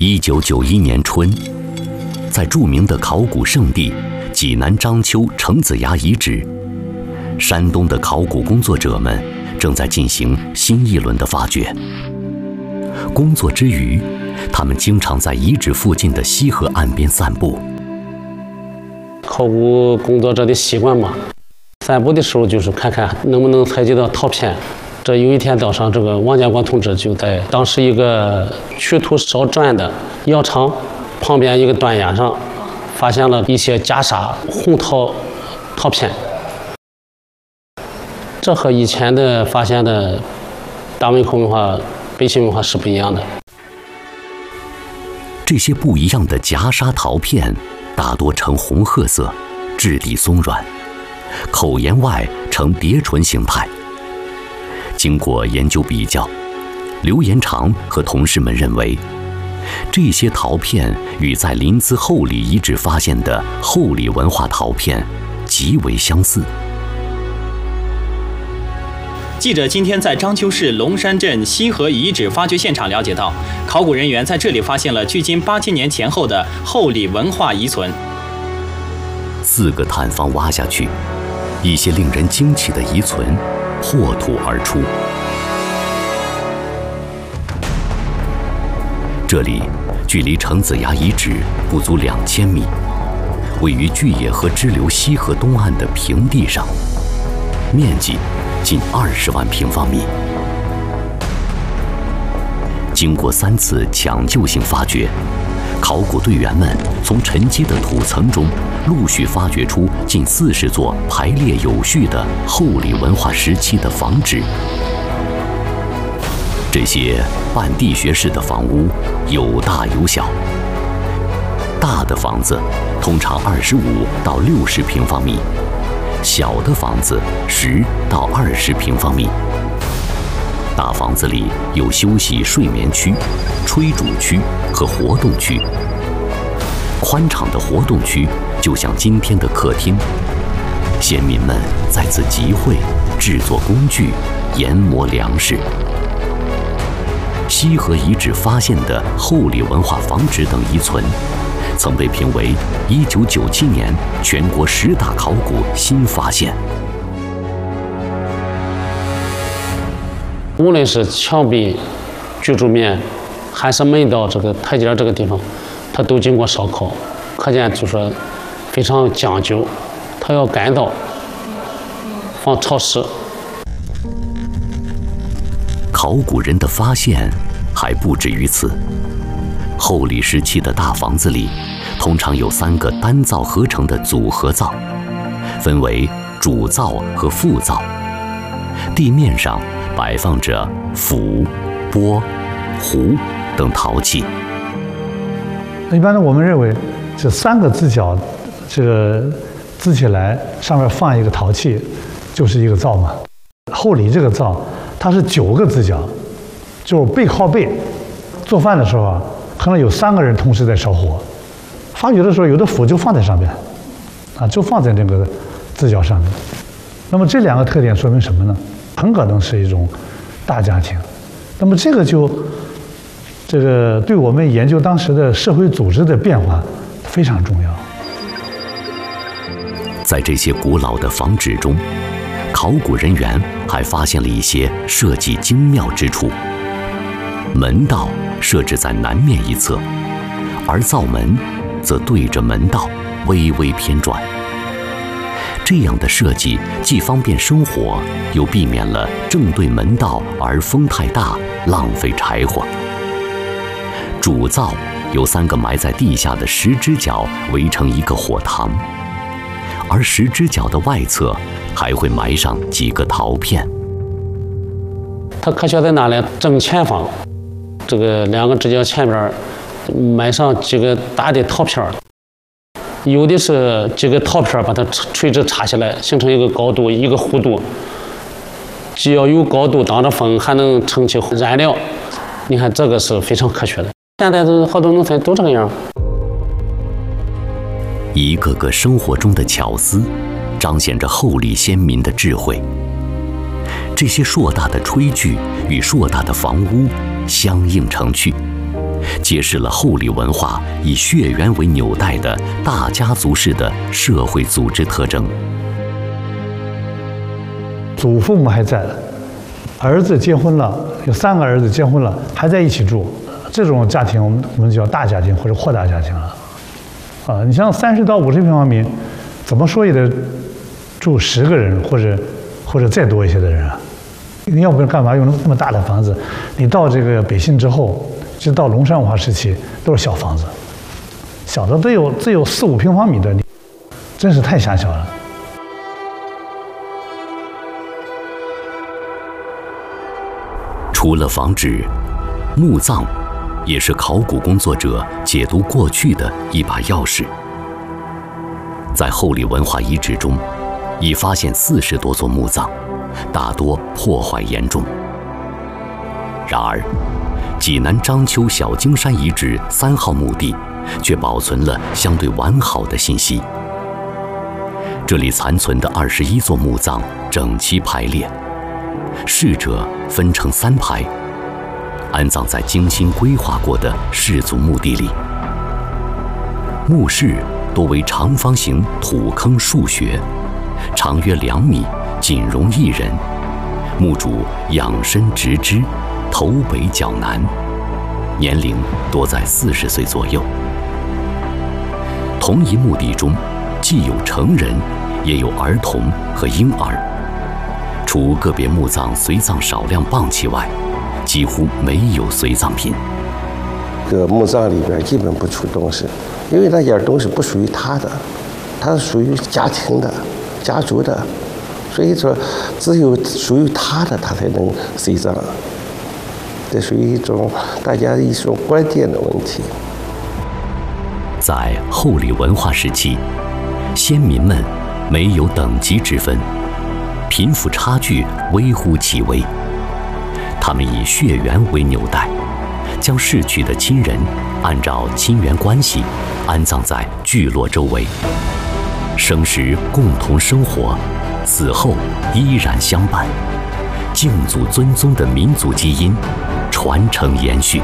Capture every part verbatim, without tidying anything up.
一九九一年春，在著名的考古圣地济南章丘程子崖遗址，山东的考古工作者们正在进行新一轮的发掘。工作之余，他们经常在遗址附近的西河岸边散步。 考古工作者的习惯嘛，散步的时候就是看看能不能采集到陶片。这有一天早上，这个王建国同志就在当时一个取土烧砖的窑厂旁边一个断崖上，发现了一些袈裟红陶陶片。这和以前的发现的大汶口文化、北秦文化是不一样的。 这些不一样的袈裟陶片大多呈红褐色，质地松软，口沿外呈蝶唇形态。经过研究比较，刘延长和同事们认为，这些陶片与在临淄后里遗址发现的后里文化陶片极为相似。 记者今天在章丘市龙山镇西河遗址发掘现场了解到，考古人员在这里发现了距今八千年前后的后里文化遗存。 四个探方挖下去，一些令人惊奇的遗存破土而出。这里距离程子崖遗址不足两千米，位于巨野河支流西河东岸的平地上，面积近二十万平方米。经过三次抢救性发掘，考古队员们从沉积的土层中陆续发掘出近四十座排列有序的后里文化时期的房址。这些半地穴式的房屋有大有小，大的房子通常二十五到六十平方米，小的房子十到二十平方米。大房子里有休息睡眠区、炊煮区和活动区。宽敞的活动区就像今天的客厅，先民们在此集会、制作工具、研磨粮食。西河遗址发现的后里文化房址等遗存，曾被评为一九九七年全国十大考古新发现。 无论是墙壁、居住面，还是门道这个台阶这个地方，它都经过烧烤，可见就说非常讲究，它要干燥，防潮湿。 考古人的发现还不止于此。后里时期的大房子里，通常有三个单灶合成的组合灶，分为主灶和副灶。地面上摆放着釜、钵、壶等陶器。 一般的我们认为，这三个支脚，这个支起来，上面放一个陶器，就是一个灶嘛。后里这个灶，它是九个支脚，就是背靠背。做饭的时候啊，可能有三个人同时在烧火。发掘的时候，有的釜就放在上面，啊，就放在那个支脚上面。那么这两个特点说明什么呢？很可能是一种大家庭。那么这个就这个对我们研究当时的社会组织的变化非常重要。 在这些古老的房址中，考古人员还发现了一些设计精妙之处。门道设置在南面一侧，而灶门则对着门道微微偏转。这样的设计既方便生火，又避免了正对门道而风太大浪费柴火。主灶由三个埋在地下的石支脚围成一个火塘，而石支脚的外侧还会埋上几个陶片。 它科学在哪里？正前方，这个两个支脚前边埋上几个大的陶片，有的是几个陶片把它垂直插起来，形成一个高度，一个弧度，既要有高度挡着风，还能撑起燃料。你看这个是非常科学的。现在的好多农村都这个样。 一个个生活中的巧思，彰显着后里先民的智慧。这些硕大的炊具与硕大的房屋相映成趣， 揭示了后李文化以血缘为纽带的大家族式的社会组织特征。 祖父母还在，儿子结婚了，有三个儿子结婚了，还在一起住，这种家庭我们我们叫大家庭或者扩大家庭了。啊，你像三十到五十平方米，怎么说也得住十个人或者或者再多一些的人啊。你要不然干嘛用那么大的房子？你到这个北信之后，就到龙山文化时期都是小房子，小的都有只有四五平方米的，真是太狭小了。 除了房址，墓葬也是考古工作者解读过去的一把钥匙。在后李文化遗址中，已发现四十多座墓葬，大多破坏严重。然而，济南章丘小径山遗址三号墓地却保存了相对完好的信息。这里残存的二十一座墓葬整齐排列，逝者分成三排，安葬在精心规划过的氏族墓地里。墓室多为长方形土坑数穴，长约两米，仅容一人。墓主仰身直肢，头北脚南，年龄多在四十岁左右。同一墓地中，既有成人，也有儿童和婴儿。除个别墓葬随葬少量贮器外，几乎没有随葬品。 这个墓葬里边基本不出东西，因为那点东西不属于他的，它是属于家庭的、家族的，所以说只有属于他的，他才能随葬。这属于一种大家一种观点的问题。 在后李文化时期，先民们没有等级之分，贫富差距微乎其微。他们以血缘为纽带，将逝去的亲人按照亲缘关系安葬在聚落周围，生时共同生活，死后依然相伴，敬祖尊宗的民族基因传承延续。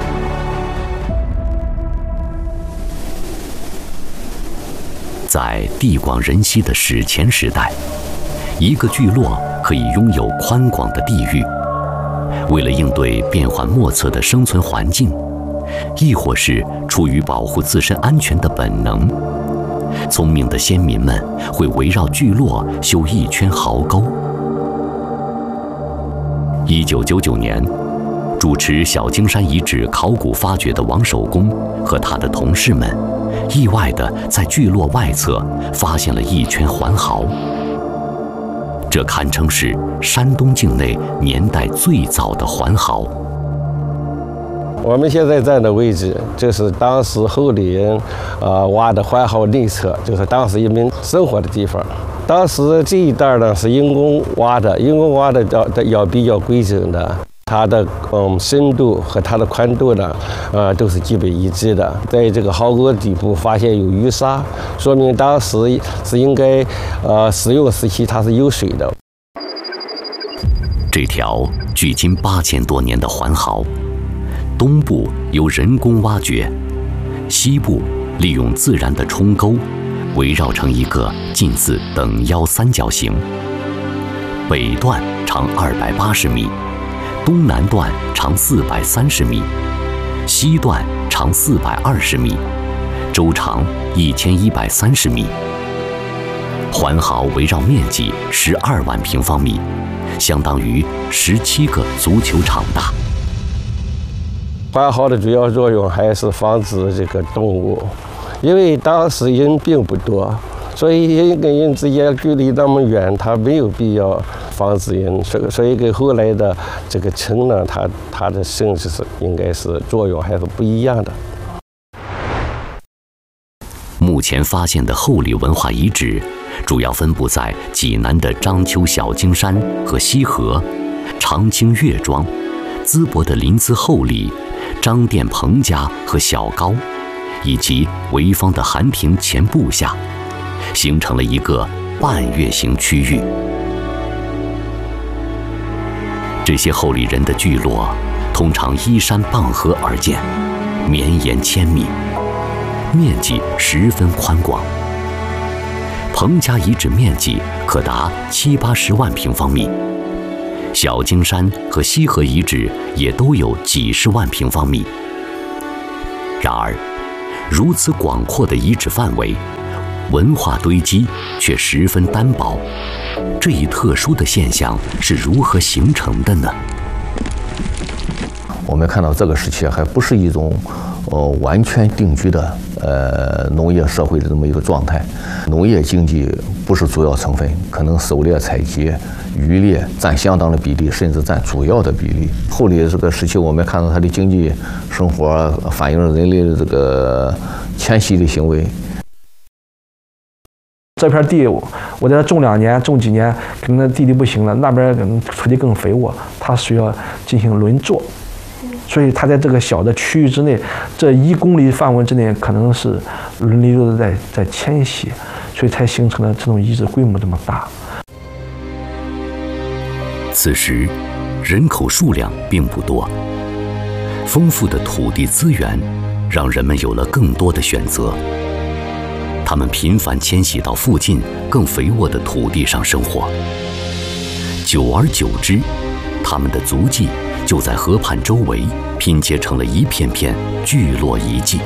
在地广人稀的史前时代，一个聚落可以拥有宽广的地域。为了应对变幻莫测的生存环境，亦或是出于保护自身安全的本能，聪明的先民们会围绕聚落修一圈壕沟。一九九九年，主持小径山遗址考古发掘的王守公和他的同事们，意外地在聚落外侧发现了一圈环壕。这堪称是山东境内年代最早的环壕。 我们现在在的位置，就是当时后李人呃挖的环壕内侧，就是当时人民生活的地方。当时这一带呢是人工挖的，人工挖的要要比较规整的，它的嗯深度和它的宽度呢，呃都是基本一致的。在这个壕沟底部发现有淤沙，说明当时是应该呃使用时期它是有水的。 这条距今八千多年的环壕，东部由人工挖掘，西部利用自然的冲沟，围绕成一个近似等腰三角形。北段长二百八十米，东南段长四百三十米，西段长四百二十米，周长一千一百三十米。环壕围绕面积十二万平方米，相当于十七个足球场大。 环壕的主要作用还是防止这个动物，因为当时人并不多，所以人跟人之间距离那么远，它没有必要防止人。所所以跟后来的这个城呢，它它的性质是应该是作用还是不一样的。 目前发现的后李文化遗址，主要分布在济南的章丘小径山和西河、长清岳庄、淄博的临淄后李、张店彭家和小高，以及潍坊的韩亭前部下，形成了一个半月形区域。这些后李人的聚落通常依山傍河而建， 绵延千米，面积十分宽广。彭家遗址面积可达七八十万平方米，小金山和西河遗址也都有几十万平方米。然而，如此广阔的遗址范围，文化堆积却十分单薄，这一特殊的现象是如何形成的呢？ 我们看到这个时期还不是一种呃完全定居的呃农业社会的这么一个状态，农业经济不是主要成分，可能狩猎采集、渔猎占相当的比例，甚至占主要的比例。后里这个时期，我们看到它的经济生活反映了人类的这个迁徙的行为。 这片地我在这种两年、种几年，可能地力不行了，那边可能土地更肥沃，它需要进行轮作。所以它在这个小的区域之内，这一公里范围之内，可能是轮流的在在迁徙，所以才形成了这种遗址规模这么大。 此时，人口数量并不多，丰富的土地资源让人们有了更多的选择。他们频繁迁徙到附近更肥沃的土地上生活，久而久之，他们的足迹就在河畔周围拼接成了一片片聚落遗迹。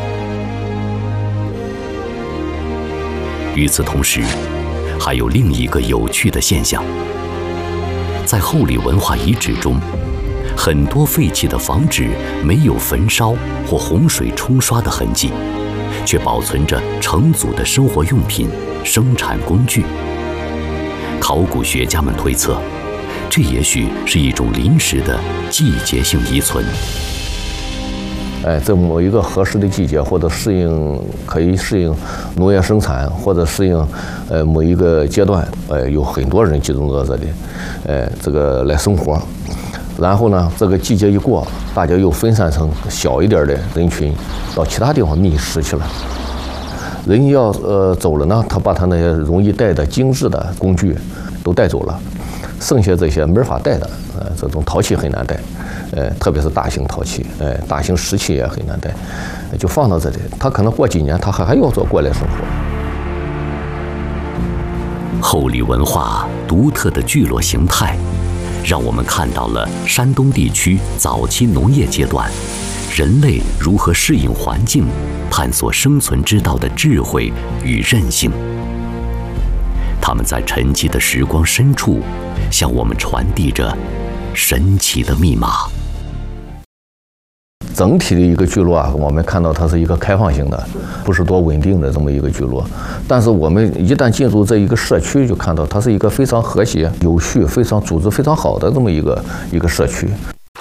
与此同时，还有另一个有趣的现象，在后里文化遗址中，很多废弃的房址没有焚烧或洪水冲刷的痕迹，却保存着成组的生活用品、生产工具。考古学家们推测，这也许是一种临时的季节性遗存。 哎，在某一个合适的季节，或者适应可以适应农业生产，或者适应呃某一个阶段，呃，有很多人集中到这里，呃，这个来生活。然后呢，这个季节一过，大家又分散成小一点的人群，到其他地方觅食去了。人要呃走了呢，他把他那些容易带的精致的工具都带走了，剩下这些没法带的，呃，这种陶器很难带，呃，特别是大型陶器，呃，大型石器也很难带，就放到这里。他可能过几年，他还还要做过来生活。 后里文化独特的聚落形态，让我们看到了山东地区早期农业阶段人类如何适应环境、探索生存之道的智慧与韧性。他们在沉寂的时光深处，向我们传递着神奇的密码。 整体的一个聚落啊，我们看到它是一个开放性的，不是多稳定的这么一个聚落。但是我们一旦进入这一个社区，就看到它是一个非常和谐、有序、非常组织非常好的这么一个一个社区。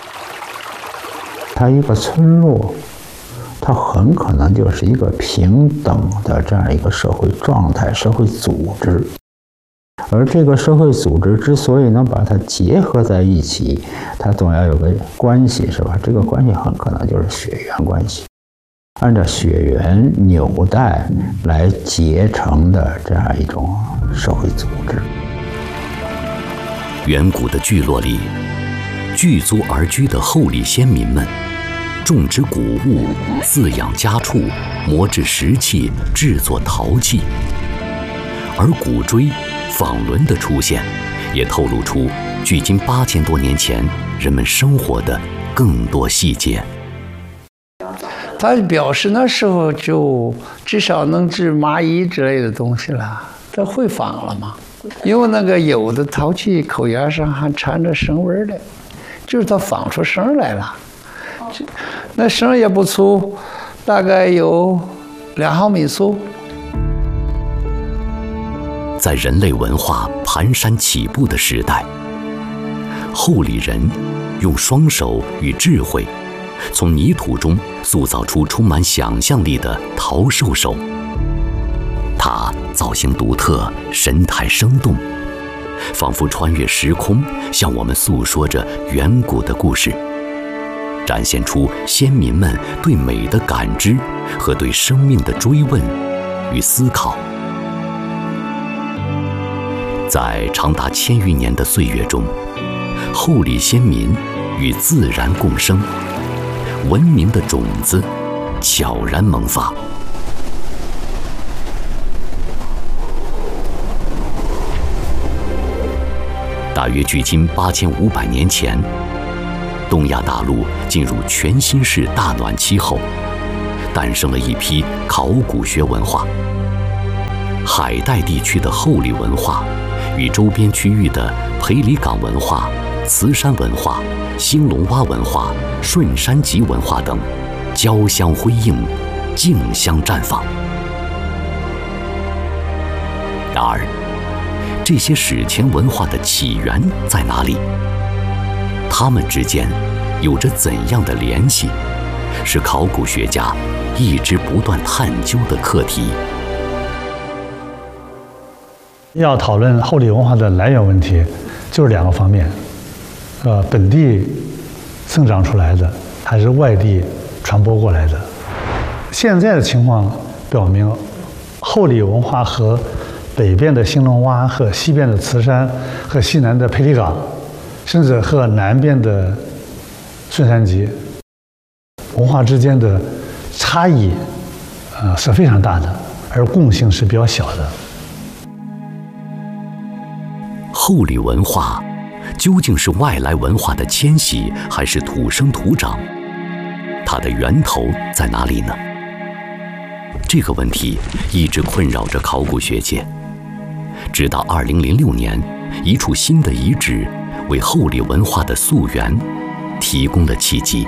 它一个村落，它很可能就是一个平等的这样一个社会状态、社会组织。而这个社会组织之所以能把它结合在一起，它总要有个关系，是吧？这个关系很可能就是血缘关系，按照血缘纽带来结成的这样一种社会组织。 远古的聚落里，聚族而居的后里先民们，种植谷物，饲养家畜，磨制石器，制作陶器。而古锥、纺轮的出现，也透露出距今八千多年前人们生活的更多细节。 他表示那时候就至少能制麻衣之类的东西了，他会纺了嘛？因为那个有的陶器口沿上还缠着绳纹的，就是他纺出绳来了。那绳也不粗，大概有两毫米粗。 在人类文化蹒跚起步的时代，后里人用双手与智慧，从泥土中塑造出充满想象力的陶兽手。它造型独特，神态生动，仿佛穿越时空，向我们诉说着远古的故事，展现出先民们对美的感知和对生命的追问与思考。在长达千余年的岁月中，后里先民与自然共生，文明的种子悄然萌发。大约距今八千五百年前，东亚大陆进入全新式大暖期后，诞生了一批考古学文化。海带地区的后里文化与周边区域的裴里岗文化、慈山文化、兴隆洼文化、顺山集文化等交相辉映，竞相绽放。然而，这些史前文化的起源在哪里？它们之间有着怎样的联系？是考古学家一直不断探究的课题。 要讨论后里文化的来源问题，就是两个方面：呃，本地生长出来的，还是外地传播过来的。现在的情况表明，后里文化和北边的兴隆洼和西边的慈山和西南的裴里岗，甚至和南边的顺山集文化之间的差异，呃是非常大的，而共性是比较小的。 后里文化究竟是外来文化的迁徙，还是土生土长？它的源头在哪里呢？这个问题一直困扰着考古学界。直到二零零六年，一处新的遗址为后里文化的溯源提供了契机。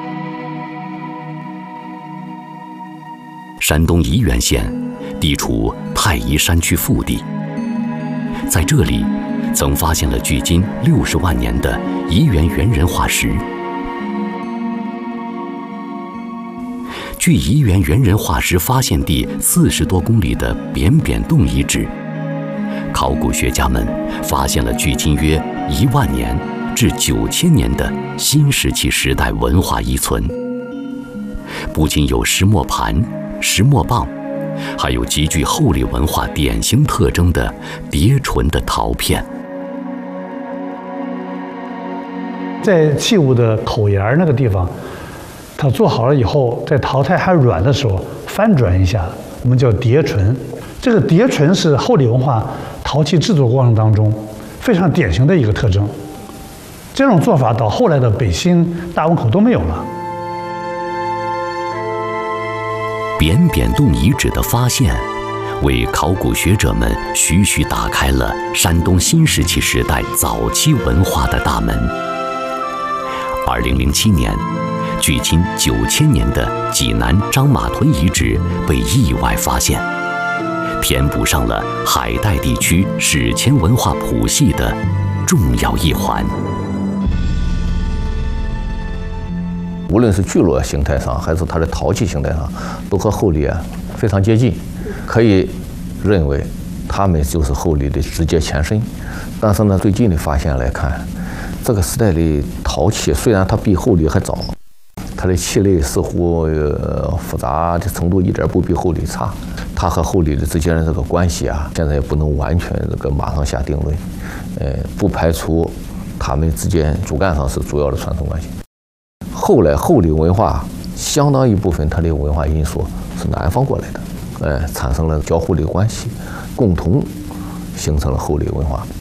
山东沂源县地处太夷山区腹地，在这里曾发现了距今六十万年的沂源猿人化石。距沂源猿人化石发现地四十多公里的扁扁洞遗址，考古学家们发现了距今约一万年至九千年的新石器时代文化遗存。不仅有石磨盘、石磨棒，还有极具后里文化典型特征的叠唇的陶片。 在器物的口沿那个地方，它做好了以后，在陶态还软的时候翻转一下，我们叫叠唇。这个叠唇是后里文化陶器制作过程当中非常典型的一个特征。这种做法到后来的北新、大汶口都没有了。 扁扁洞遗址的发现，为考古学者们徐徐打开了山东新石器时代早期文化的大门。二零零七年，距今九千年的济南张马屯遗址被意外发现，填补上了海带地区史前文化谱系的重要一环。 无论是聚落形态上，还是它的陶器形态上，都和后里啊非常接近，可以认为它们就是后里的直接前身。但是呢，最近的发现来看，这个时代的陶器虽然它比后里还早，它的器类似乎呃复杂的程度一点不比后里差。它和后里的之间的这个关系啊，现在也不能完全这个马上下定论，呃，不排除它们之间主干上是主要的传承关系。后来后里文化相当一部分它的文化因素是南方过来的，呃，产生了交互的关系，共同形成了后里文化。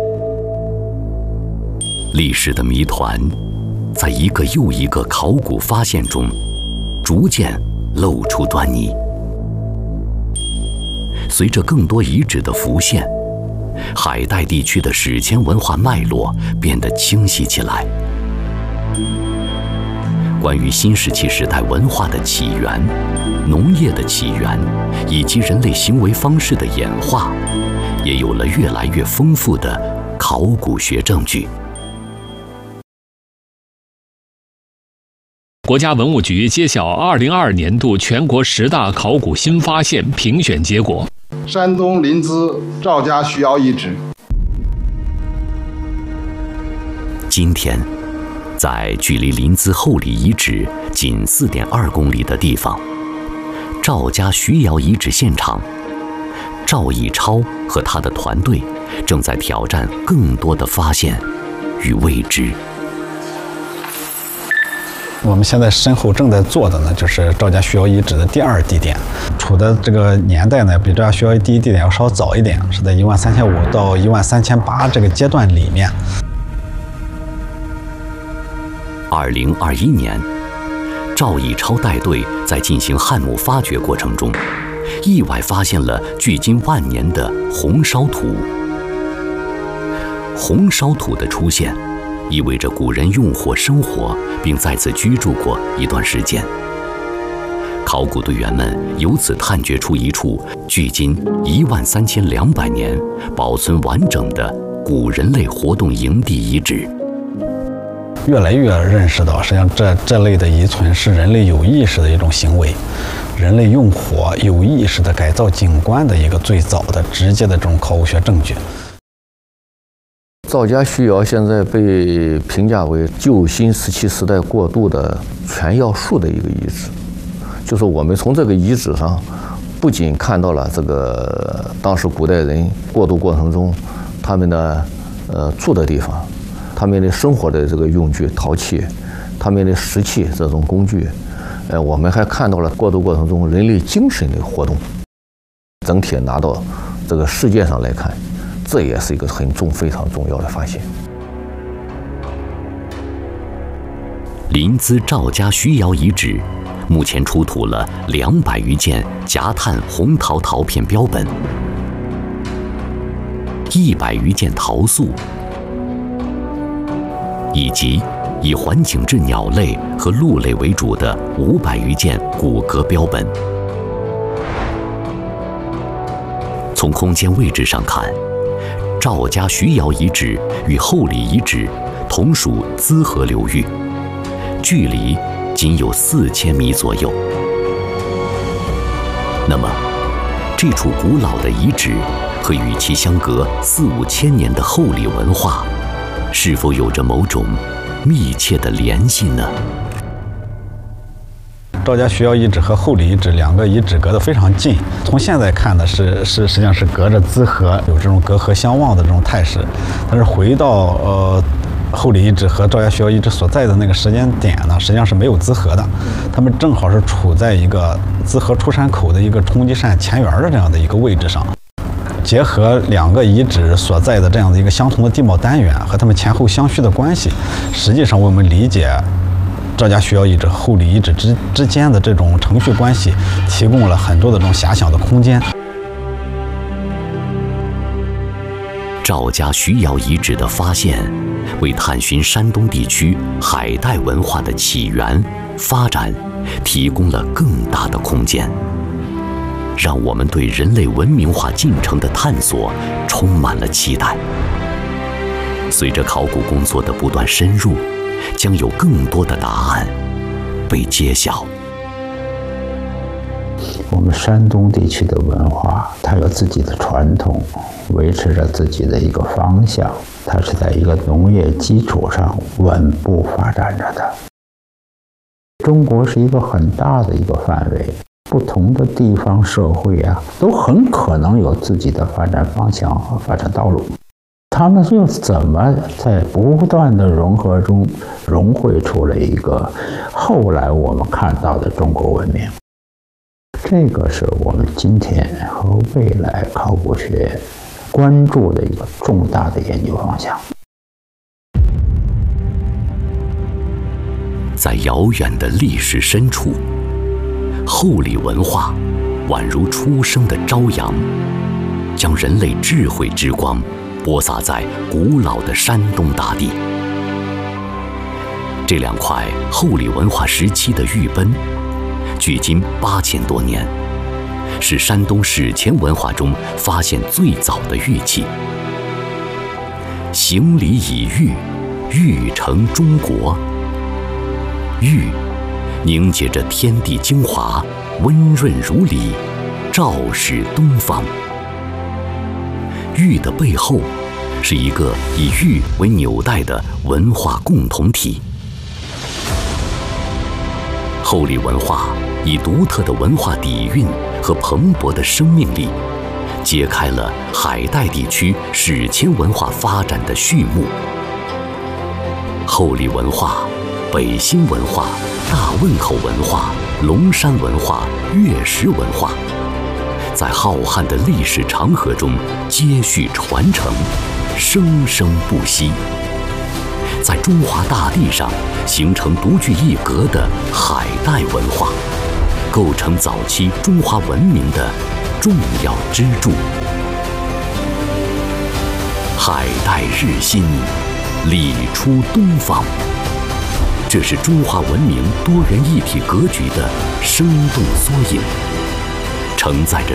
历史的谜团，在一个又一个考古发现中，逐渐露出端倪。随着更多遗址的浮现，海带地区的史前文化脉络变得清晰起来。关于新石器时代文化的起源、农业的起源以及人类行为方式的演化，也有了越来越丰富的考古学证据。 国家文物局揭晓二零二二年度全国十大考古新发现评选结果。 山东临淄赵家徐窑遗址。 今天，在距离临淄后里遗址仅四点二公里的地方，赵家徐窑遗址现场，赵以超和他的团队正在挑战更多的发现与未知。 我们现在身后正在做的呢，就是赵家徐窑遗址的第二地点，处的这个年代呢，比赵家徐窑第一地点要稍早一点，是在一万三千五到一万三千八这个阶段里面。 二零二一年，赵以超带队在进行汉墓发掘过程中，意外发现了距今万年的红烧土。红烧土的出现，意味着古人用火生活，并在此居住过一段时间。考古队员们由此探掘出一处距今一万三千两百年、保存完整的古人类活动营地遗址。 越来越认识到，实际上这这类的遗存是人类有意识的一种行为，人类用火有意识的改造景观的一个最早的直接的这种考古学证据。 赵家徐窑现在被评价为旧新石器时代过渡的全要素的一个遗址，就是我们从这个遗址上，不仅看到了这个当时古代人过渡过程中他们的呃住的地方，他们的生活的这个用具陶器，他们的石器这种工具，呃，我们还看到了过渡过程中人类精神的活动。整体拿到这个世界上来看，这也是一个很重、非常重要的发现。 临淄赵家徐窑遗址，目前出土了两百余件夹碳红陶陶片标本，一百余件陶塑，以及以环景志鸟类和鹿类为主的五百余件骨骼标本。从空间位置上看，赵家徐窑遗址与后里遗址同属滋河流域，距离仅有四千米左右。那么，这处古老的遗址和与其相隔四五千年的后里文化，是否有着某种密切的联系呢？ 赵家徐窑遗址和后里遗址两个遗址隔得非常近，从现在看呢是是实际上是隔着滋河，有这种隔河相望的这种态势。但是回到呃后里遗址和赵家徐窑遗址所在的那个时间点呢，实际上是没有滋河的，他们正好是处在一个滋河出山口的一个冲积扇前缘的这样的一个位置上。结合两个遗址所在的这样的一个相同的地貌单元和它们前后相续的关系，实际上为我们理解赵家徐窑遗址和后里遗址之之间的这种程序关系，提供了很多的这种遐想的空间。 赵家徐窑遗址的发现，为探寻山东地区海带文化的起源、发展提供了更大的空间，让我们对人类文明化进程的探索充满了期待。随着考古工作的不断深入，将有更多的答案被揭晓。 我们山东地区的文化，它有自己的传统，维持着自己的一个方向，它是在一个农业基础上稳步发展着的。中国是一个很大的一个范围，不同的地方社会啊，都很可能有自己的发展方向和发展道路。他们又怎么在不断的融合中融汇出了一个后来我们看到的中国文明？这个是我们今天和未来考古学关注的一个重大的研究方向。 在遥远的历史深处，后里文化宛如初生的朝阳，将人类智慧之光播撒在古老的山东大地。这两块后里文化时期的玉奔，距今八千多年，是山东史前文化中发现最早的玉器。行礼以玉，玉成中国。玉凝结着天地精华，温润如礼，照视东方。玉的背后是一个以玉为纽带的文化共同体。后里文化以独特的文化底蕴和蓬勃的生命力，揭开了海带地区史前文化发展的序幕。后里文化北新文化、大汶口文化、龙山文化、月石文化，在浩瀚的历史长河中接续传承，生生不息，在中华大地上形成独具一格的海带文化，构成早期中华文明的重要支柱。海带日新，礼出东方，这是中华文明多元一体格局的生动缩影，承载着